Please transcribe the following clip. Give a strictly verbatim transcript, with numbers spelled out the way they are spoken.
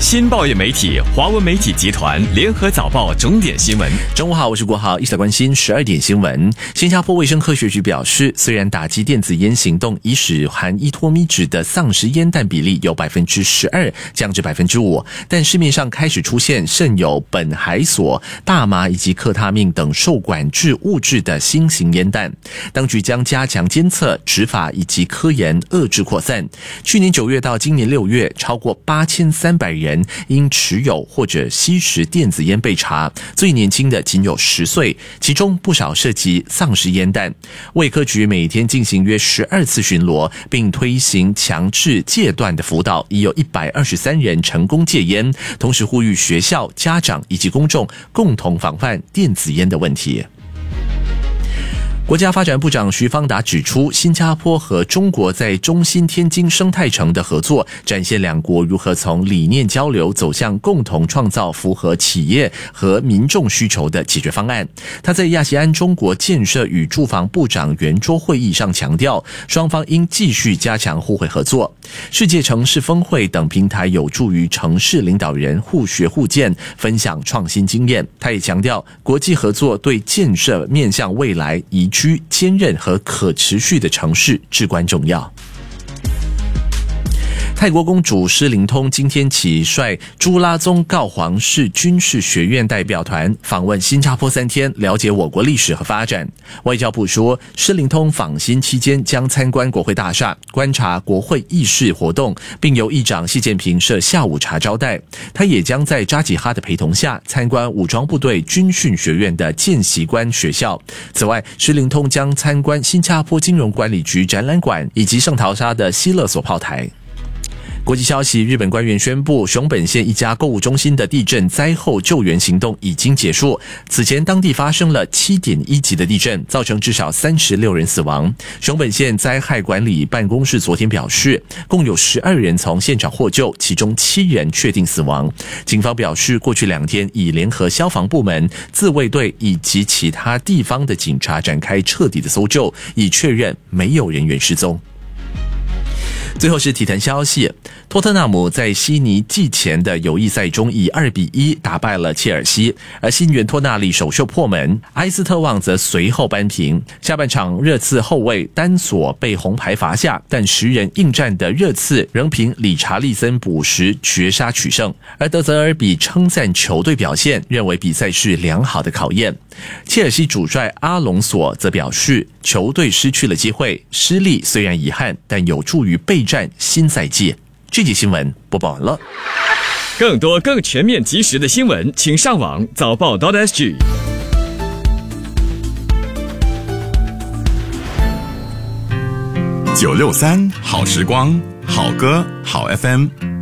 新报业媒体华文媒体集团联合早报钟点新闻。 中午好，我是国豪，一起来关心十二点新闻。新加坡卫生科学局表示，虽然打击电子烟行动已使含依托咪酯的丧失烟弹比例由百分之十二降至百分之五，但市面上开始出现渗有苯海索、大麻以及克他命等受管制物质的新型烟弹。当局将加强监测、执法以及科研，遏制扩散。去年九月到今年六月，超过八千三百人因持有或者吸食电子烟被查，最年轻的仅有十岁，其中不少涉及丧失烟弹。卫科局每天进行约十二次巡逻，并推行强制戒断的辅导，已有一百二十三人成功戒烟，同时呼吁学校、家长以及公众共同防范电子烟的问题。国家发展部长徐方达指出，新加坡和中国在中心天津生态城的合作，展现两国如何从理念交流走向共同创造符合企业和民众需求的解决方案。他在亚细安中国建设与住房部长圆桌会议上强调，双方应继续加强互惠合作。世界城市峰会等平台有助于城市领导人互学互鉴，分享创新经验。他也强调，国际合作对建设面向未来宜居、坚韧和可持续的城市至关重要。泰国公主诗灵通今天起率朱拉宗告皇室军事学院代表团访问新加坡三天，了解我国历史和发展。外交部说，诗灵通访新期间将参观国会大厦，观察国会议事活动，并由议长习近平设下午茶招待。他也将在扎吉哈的陪同下参观武装部队军训学院的见习官学校。此外，诗灵通将参观新加坡金融管理局展览馆以及圣淘沙的希勒索炮台。国际消息，日本官员宣布，熊本县一家购物中心的地震灾后救援行动已经结束。此前，当地发生了 七点一 级的地震，造成至少三十六人死亡。熊本县灾害管理办公室昨天表示，共有十二人从现场获救，其中七人确定死亡。警方表示，过去两天已联合消防部门、自卫队以及其他地方的警察展开彻底的搜救，以确认没有人员失踪。最后是体坛消息，托特纳姆在悉尼季前的友谊赛中以二比一打败了切尔西，而新援托纳利首秀破门，埃斯特旺则随后扳平。下半场热刺后卫丹索被红牌罚下，但十人应战的热刺仍凭理查利森补时绝杀取胜。而德泽尔比称赞球队表现，认为比赛是良好的考验。切尔西主帅阿隆索则表示，球队失去了机会，失利虽然遗憾，但有助于备战新赛季。这节新闻播报完了。 更多更全面及时的新闻，请上网早报 .sg。 九六三好时光，好歌好 F M。